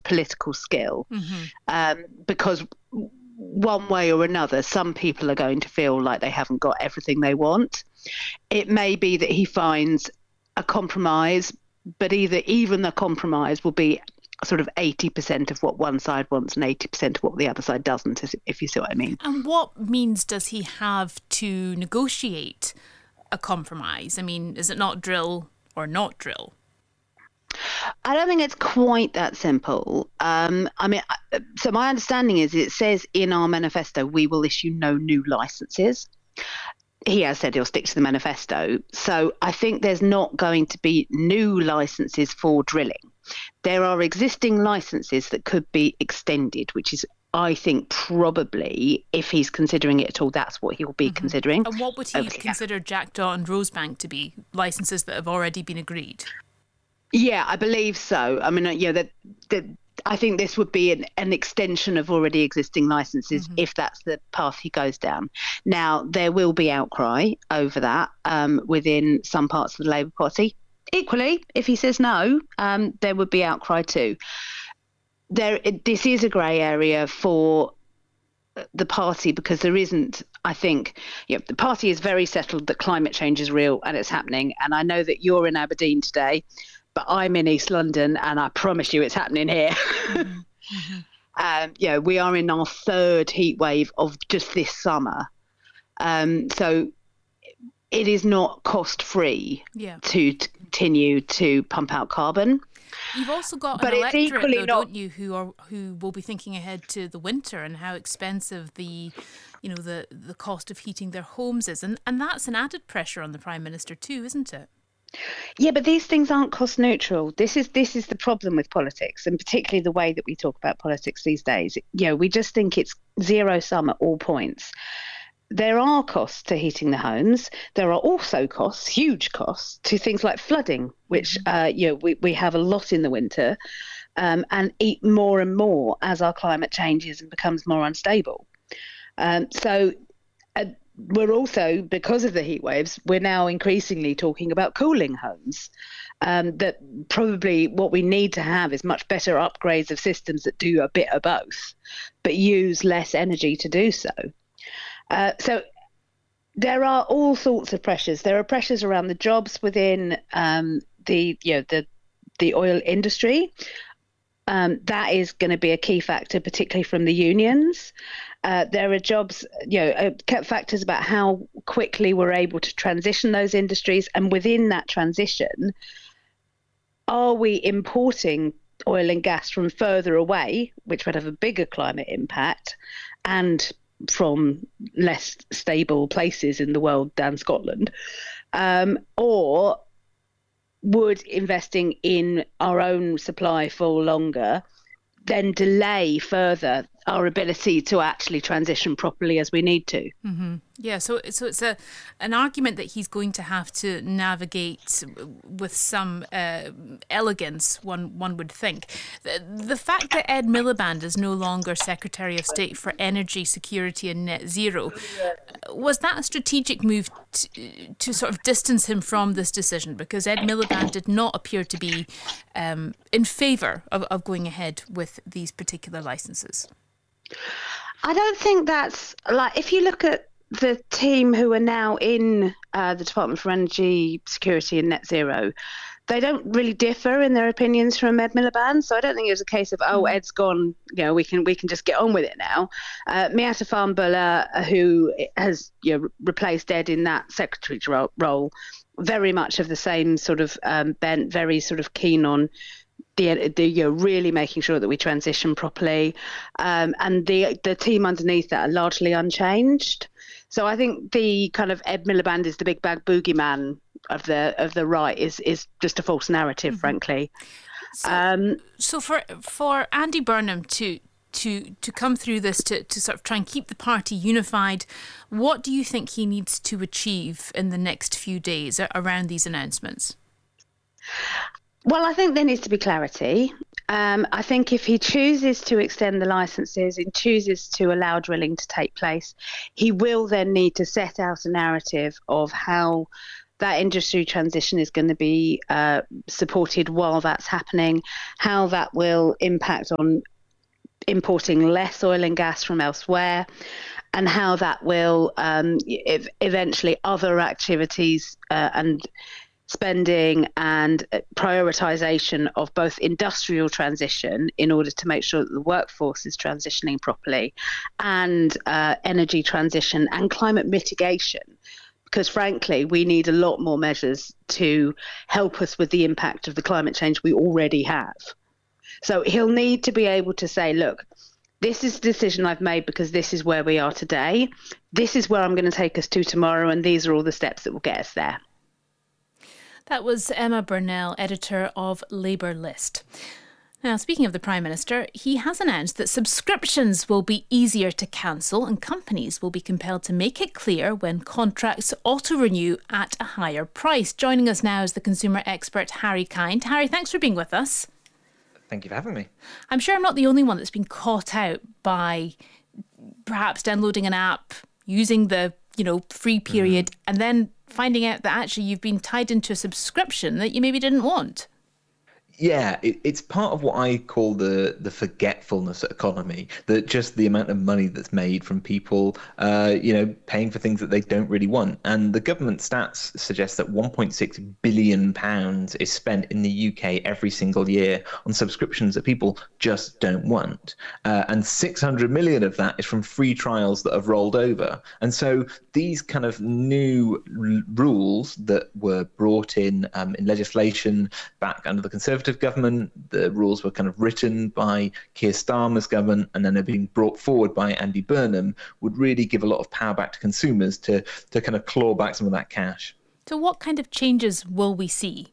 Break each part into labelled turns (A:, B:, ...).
A: political skill, because one way or another, some people are going to feel like they haven't got everything they want. It may be that he finds a compromise, but even the compromise will be sort of 80% of what one side wants and 80% of what the other side doesn't, if you see what I mean.
B: And what means does he have to negotiate a compromise? I mean, is it not drill or not drill?
A: I don't think it's quite that simple. So my understanding is it says in our manifesto, we will issue no new licenses. He has said he'll stick to the manifesto. So I think there's not going to be new licenses for drilling. There are existing licenses that could be extended, which is, I think, probably, if he's considering it at all, that's what he'll be considering.
B: And what would he consider Jackdaw and Rosebank to be? Licenses that have already been agreed?
A: Yeah, I believe so. I mean, I think this would be an extension of already existing licenses if that's the path he goes down. Now, there will be outcry over that within some parts of the Labour Party. Equally, if he says no, there would be outcry too. This is a grey area for the party because there isn't, I think, the party is very settled that climate change is real and it's happening. And I know that you're in Aberdeen today, but I'm in East London and I promise you it's happening here. We are in our third heat wave of just this summer. So it is not cost-free to continue to pump out carbon.
B: You've also got an electorate, though, don't you, who will be thinking ahead to the winter and how expensive the cost of heating their homes is, and that's an added pressure on the Prime Minister too, isn't it?
A: Yeah, but these things aren't cost neutral. This is the problem with politics, and particularly the way that we talk about politics these days. We just think it's zero sum at all points. There are costs to heating the homes. There are also costs, huge costs, to things like flooding, which we have a lot in the winter, and eat more and more as our climate changes and becomes more unstable. We're also, because of the heat waves, we're now increasingly talking about cooling homes. That probably what we need to have is much better upgrades of systems that do a bit of both, but use less energy to do so. So there are all sorts of pressures. There are pressures around the jobs within the oil industry. That is going to be a key factor, particularly from the unions. There are jobs, factors about how quickly we're able to transition those industries. And within that transition, are we importing oil and gas from further away, which would have a bigger climate impact, and from less stable places in the world than Scotland? Or would investing in our own supply for longer then delay further our ability to actually transition properly as we need to?
B: Yeah, so it's an argument that he's going to have to navigate with some elegance, one would think. The fact that Ed Miliband is no longer Secretary of State for Energy, Security and Net Zero, was that a strategic move to sort of distance him from this decision? Because Ed Miliband did not appear to be in favour of going ahead with these particular licences.
A: I don't think that's if you look at the team who are now in the Department for Energy, Security and Net Zero, they don't really differ in their opinions from Ed Miliband. So I don't think it was a case of, Ed's gone, we can just get on with it now. Miatta Fahnbulleh, who has replaced Ed in that secretary role, very much of the same sort of bent, very sort of keen on the really making sure that we transition properly, and the team underneath that are largely unchanged. So I think the kind of Ed Miliband is the big bag boogeyman of the right is just a false narrative, frankly.
B: So for Andy Burnham to come through this to sort of try and keep the party unified, what do you think he needs to achieve in the next few days around these announcements?
A: Well, I think there needs to be clarity. I think if he chooses to extend the licenses and chooses to allow drilling to take place, he will then need to set out a narrative of how that industry transition is going to be supported while that's happening, how that will impact on importing less oil and gas from elsewhere, and how that will eventually other activities and spending and prioritization of both industrial transition in order to make sure that the workforce is transitioning properly, and energy transition and climate mitigation. Because frankly, we need a lot more measures to help us with the impact of the climate change we already have. So he'll need to be able to say, look, this is the decision I've made because this is where we are today. This is where I'm going to take us to tomorrow, and these are all the steps that will get us there.
B: That was Emma Burnell, editor of Labour List. Now, speaking of the Prime Minister, he has announced that subscriptions will be easier to cancel and companies will be compelled to make it clear when contracts auto-renew at a higher price. Joining us now is the consumer expert Harry Kind. Harry, thanks for being with us.
C: Thank you for having me.
B: I'm sure I'm not the only one that's been caught out by perhaps downloading an app, using the free period, and then finding out that actually you've been tied into a subscription that you maybe didn't want.
C: Yeah, it's part of what I call the forgetfulness economy, that just the amount of money that's made from people, paying for things that they don't really want. And the government stats suggest that £1.6 billion is spent in the UK every single year on subscriptions that people just don't want. And 600 million of that is from free trials that have rolled over. And so these kind of new rules that were brought in legislation back under the Conservative government, the rules were kind of written by Keir Starmer's government and then they're being brought forward by Andy Burnham, would really give a lot of power back to consumers to kind of claw back some of that cash.
B: So what kind of changes will we see?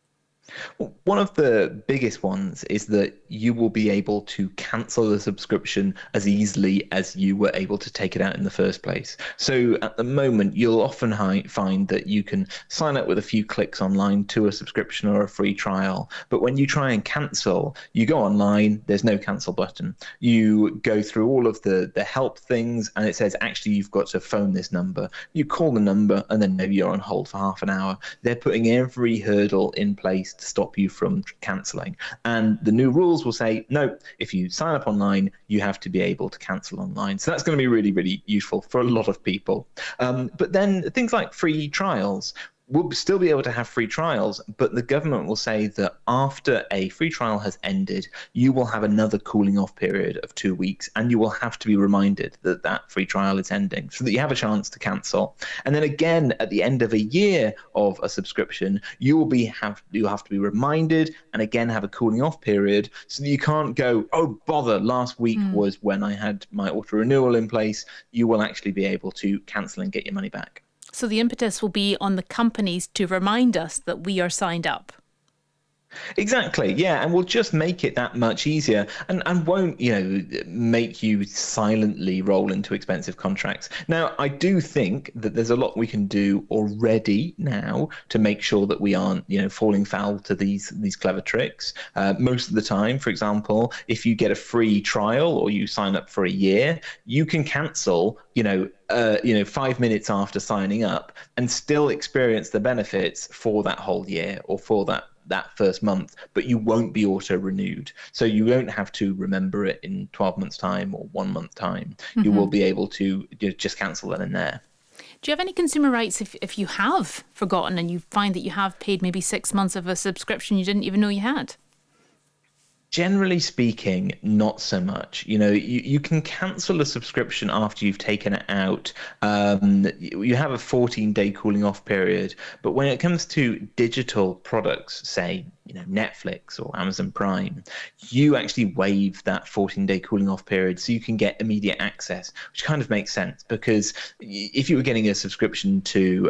C: Well, one of the biggest ones is that you will be able to cancel the subscription as easily as you were able to take it out in the first place. So at the moment, you'll often find that you can sign up with a few clicks online to a subscription or a free trial. But when you try and cancel, you go online, there's no cancel button. You go through all of the help things and it says, actually, you've got to phone this number. You call the number and then maybe you're on hold for half an hour. They're putting every hurdle in place to stop you from cancelling. And the new rules will say, no, if you sign up online, you have to be able to cancel online. So that's going to be really, really useful for a lot of people. But then things like free trials. We'll still be able to have free trials, but the government will say that after a free trial has ended, you will have another cooling off period of 2 weeks, and you will have to be reminded that that free trial is ending so that you have a chance to cancel. And then again, at the end of a year of a subscription, you'll have to be reminded and again have a cooling off period so that you can't go, oh, bother, last week was when I had my auto renewal in place. You will actually be able to cancel and get your money back.
B: So the impetus will be on the companies to remind us that we are signed up.
C: Exactly, yeah, and we'll just make it that much easier and won't, make you silently roll into expensive contracts. Now, I do think that there's a lot we can do already now to make sure that we aren't, falling foul to these clever tricks. Most of the time, for example, if you get a free trial or you sign up for a year, you can cancel, 5 minutes after signing up and still experience the benefits for that whole year or for that first month, but you won't be auto-renewed. So you won't have to remember it in 12 months' time or 1 month time. Mm-hmm. You will be able to just cancel then and there.
B: Do you have any consumer rights if you have forgotten and you find that you have paid maybe 6 months of a subscription you didn't even know you had?
C: Generally speaking, not so much. You can cancel a subscription after you've taken it out. You have a 14-day cooling off period. But when it comes to digital products, say, Netflix or Amazon Prime, you actually waive that 14-day cooling off period so you can get immediate access, which kind of makes sense because if you were getting a subscription to,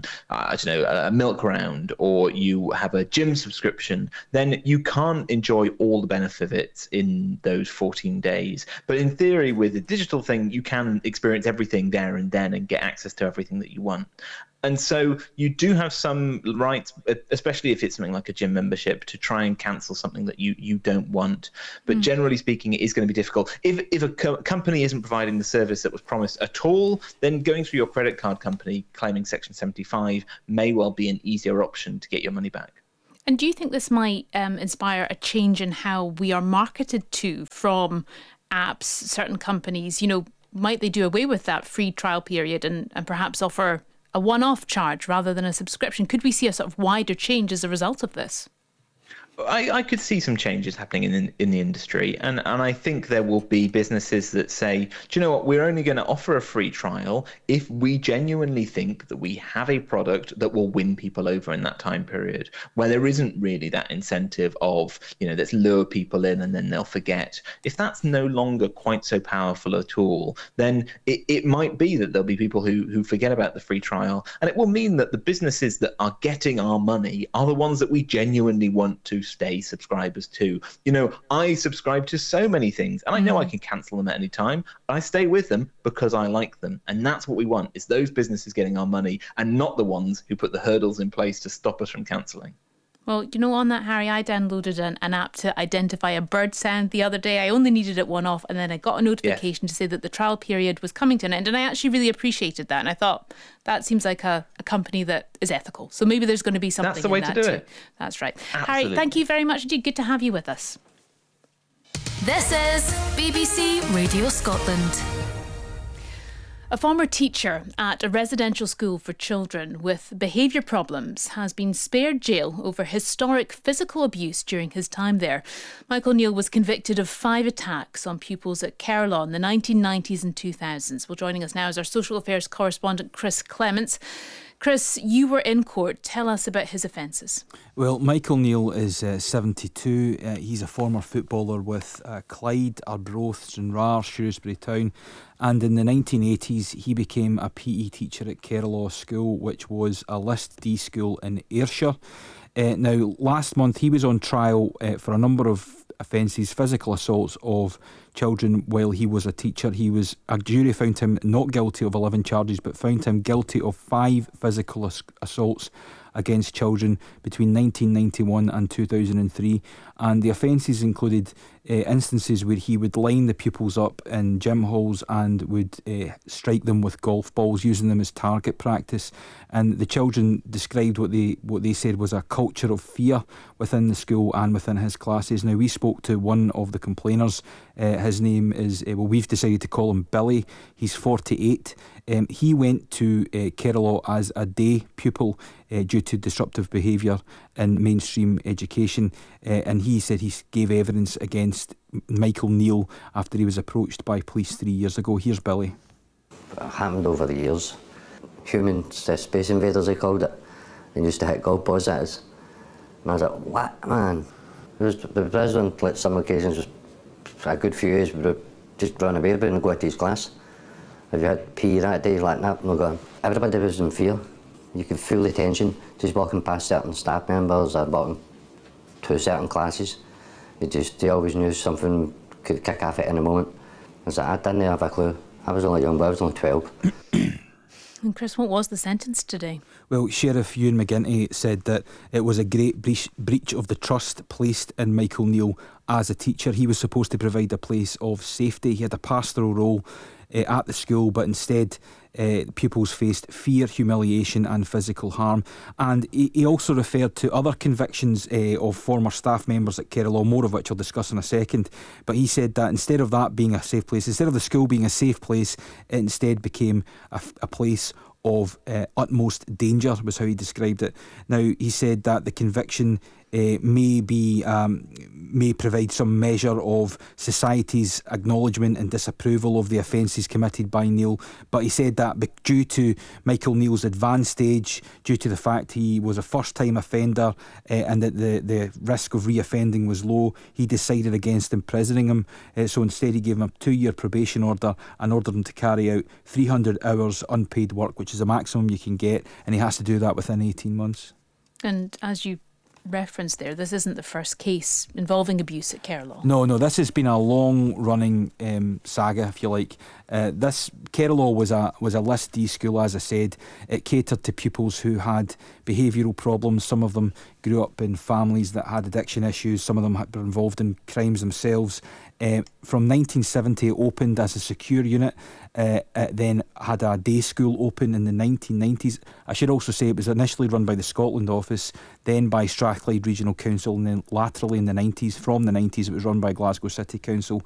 C: a milk round or you have a gym subscription, then you can't enjoy all the benefits in those 14 days. But in theory, with a digital thing, you can experience everything there and then and get access to everything that you want. And so you do have some rights, especially if it's something like a gym membership membership to try and cancel something that you don't want. But generally speaking, it is going to be difficult. If a company isn't providing the service that was promised at all, then going through your credit card company claiming Section 75 may well be an easier option to get your money back.
B: And do you think this might inspire a change in how we are marketed to from apps, certain companies? Might they do away with that free trial period and perhaps offer a one-off charge rather than a subscription? Could we see a sort of wider change as a result of this?
C: I could see some changes happening in the industry, and I think there will be businesses that say, do you know what, we're only going to offer a free trial if we genuinely think that we have a product that will win people over in that time period, where there isn't really that incentive of, let's lure people in and then they'll forget. If that's no longer quite so powerful at all, then it might be that there'll be people who forget about the free trial, and it will mean that the businesses that are getting our money are the ones that we genuinely want to stay subscribers to. I subscribe to so many things, and I know I can cancel them at any time. I stay with them because I like them, and that's what we want, is those businesses getting our money and not the ones who put the hurdles in place to stop us from cancelling.
B: Well, on that, Harry, I downloaded an app to identify a bird sound the other day. I only needed it one off, and then I got a notification to say that the trial period was coming to an end, and I actually really appreciated that. And I thought, that seems like a company that is ethical. So maybe there's going to be something
C: That's the way
B: in that
C: to do
B: too.
C: it.
B: That's right.
C: Absolutely.
B: Harry, thank you very much indeed. Good to have you with us.
D: This is BBC Radio Scotland.
B: A former teacher at a residential school for children with behaviour problems has been spared jail over historic physical abuse during his time there. Michael Neal was convicted of 5 attacks on pupils at Caerlaw in the 1990s and 2000s. Well, joining us now is our social affairs correspondent Chris Clements. Chris, you were in court. Tell us about his offences.
E: Well, Michael Neal is 72. He's a former footballer with Clyde, Arbroath, Stranraer, Shrewsbury Town. And in the 1980s, he became a PE teacher at Caerlaw School, which was a List D school in Ayrshire. Now, last month, he was on trial for a number of offences, physical assaults of children while he was a teacher. A jury found him not guilty of 11 charges, but found him guilty of 5 physical assaults against children between 1991 and 2003, and the offences included instances where he would line the pupils up in gym halls and would strike them with golf balls, using them as target practice. And the children described what they said was a culture of fear within the school and within his classes. Now, we spoke to one of the complainers. His name is, we've decided to call him Billy. He's 48. He went to Caerlaw as a day pupil due to disruptive behaviour in mainstream education, and he said he gave evidence against Michael Neal after he was approached by police 3 years ago. Here's Billy.
F: It happened over the years. Human space invaders, they called it. They used to hit golf balls at us. And I was like, what, man? The president, on some occasions, was for a good few years, we would just run away with it and go to his class. If you had PE that day, like that, no going. Everybody was in fear. You could feel the tension, just walking past certain staff members or walking to certain classes. They always knew something could kick off at any moment. I didn't have a clue. I was only young, but I was only 12.
B: And Chris, what was the sentence today?
E: Well, Sheriff Ewan McGinty said that it was a great breach of the trust placed in Michael Neal as a teacher. He was supposed to provide a place of safety. He had a pastoral role at the school, but instead pupils faced fear, humiliation and physical harm. And he also referred to other convictions of former staff members at Caerlaw, more of which I'll discuss in a second. But he said that instead of that being a safe place, instead of the school being a safe place, it instead became a place of utmost danger, was how he described it. Now, he said that the conviction may provide some measure of society's acknowledgement and disapproval of the offences committed by Neal, but he said that due to Michael Neal's advanced age, due to the fact he was a first-time offender and that the risk of reoffending was low, he decided against imprisoning him. So instead he gave him a 2-year probation order and ordered him to carry out 300 hours unpaid work, which is the maximum you can get, and he has to do that within 18 months.
B: And as you reference there, this isn't the first case involving abuse at Carlow.
E: No, this has been a long-running saga, if you like. This Carlow was a List D school, as I said. It catered to pupils who had behavioural problems. Some of them grew up in families that had addiction issues. Some of them were involved in crimes themselves. From 1970, it opened as a secure unit. It then had a day school open in the 1990s. I should also say it was initially run by the Scotland office, then by Strathclyde Regional Council, and then laterally in the 90s, from the 90s, it was run by Glasgow City Council.